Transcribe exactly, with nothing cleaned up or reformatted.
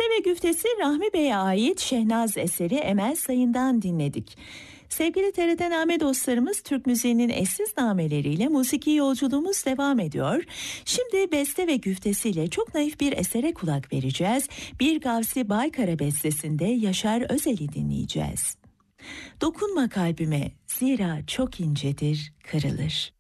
ve güftesi Rahmi Bey'e ait Şehnaz eseri Emel Sayın'dan dinledik. Sevgili T R T Name dostlarımız, Türk müziğinin eşsiz nameleriyle musiki yolculuğumuz devam ediyor. Şimdi beste ve güftesiyle çok naif bir esere kulak vereceğiz. Bir Gavsi Baykara bestesinde Yaşar Özel'i dinleyeceğiz. Dokunma kalbime, zira çok incedir, kırılır.